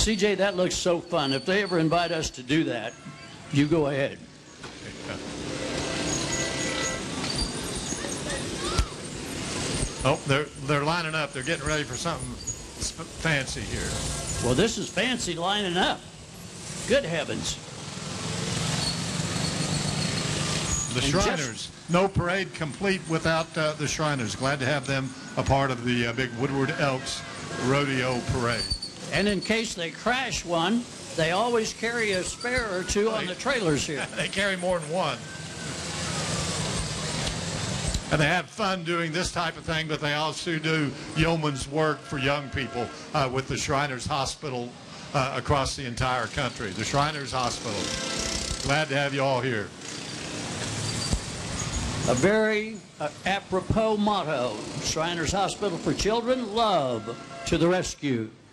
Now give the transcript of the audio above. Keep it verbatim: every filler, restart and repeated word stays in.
C J, that looks so fun. If they ever invite us to do that, you go ahead. Oh, they're they're lining up. They're getting ready for something fancy here. Well, this is fancy lining up. Good heavens. The And Shriners. just- No parade complete without uh, the Shriners. Glad to have them a part of the uh, big Woodward Elks Rodeo Parade. And in case they crash one, they always carry a spare or two on the trailers here. They carry more than one. And they have fun doing this type of thing, but they also do yeoman's work for young people uh, with the Shriners Hospital uh, across the entire country. The Shriners Hospital. Glad to have you all here. A very uh, apropos motto, Shriners Hospital for Children, love to the rescue.